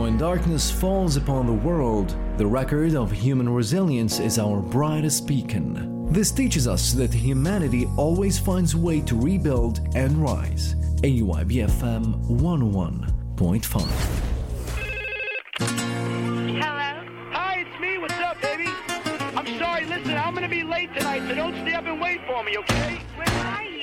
When darkness falls upon the world, the record of human resilience is our brightest beacon. This teaches us that humanity always finds a way to rebuild and rise. AUIB FM 101.5. Hi, it's me. What's up, baby? I'm sorry. Listen, I'm gonna be late tonight, so don't stay up and wait for me, okay? Where are you?